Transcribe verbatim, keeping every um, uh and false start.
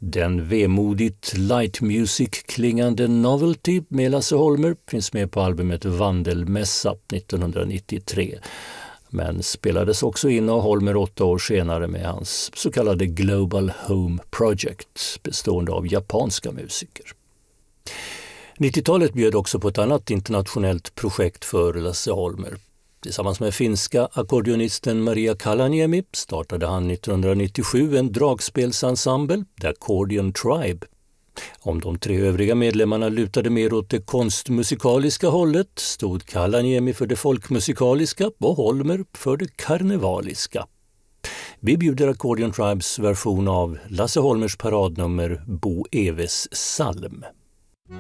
Den vemodigt light music-klingande Novelty med Lasse Holmer finns med på albumet Vandelmässa nittonhundranittiotre. Men spelades också in av Holmer åtta år senare med hans så kallade Global Home Project bestående av japanska musiker. nittiotalet bjöd också på ett annat internationellt projekt för Lasse Holmer. Tillsammans med finska ackordionisten Maria Kalaniemi startade han nittonhundranittiosju en dragspelsensemble, The Accordion Tribe. Om de tre övriga medlemmarna lutade mer åt det konstmusikaliska hållet stod Kalaniemi för det folkmusikaliska och Holmer för det karnevaliska. Vi bjuder Accordion Tribes version av Lasse Holmers paradnummer Bo Eves Salm.